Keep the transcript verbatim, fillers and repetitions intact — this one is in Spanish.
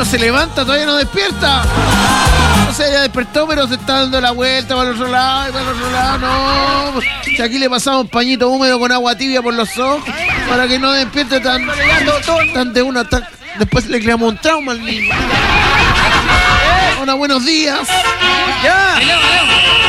se levanta, todavía no despierta. No sé, ya despertó, pero se está dando la vuelta para el otro lado y para el otro lado. No. Si aquí le pasamos un pañito húmedo con agua tibia por los ojos para que no despierte tan, tan de una. Tan, después le creamos un trauma al niño. Hola, buenos días. Ya.